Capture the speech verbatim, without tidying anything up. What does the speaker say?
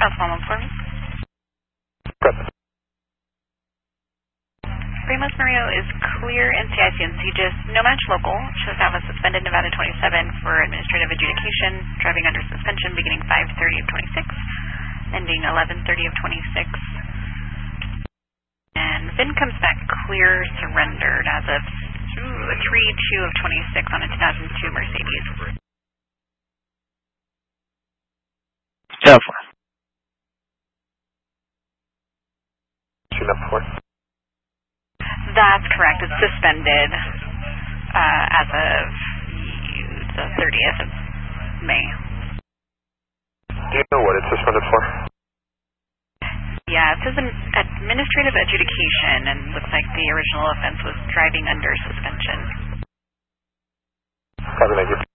That's one one four. Present. Ramos Murillo is clear in C I C and C G I S. No match local. Shows to have a suspended Nevada twenty-seven for administrative adjudication. Driving under suspension beginning five thirty of twenty-six. Ending eleven thirty of twenty-six. And V I N comes back clear, surrendered as of three two of twenty-six on a two thousand two Mercedes. California. Two number four. That's correct. It's suspended uh, as of the thirtieth of May. Do you know what it's suspended for? Yeah, it says an administrative adjudication, and looks like the original offense was driving under suspension. Copy, thank you.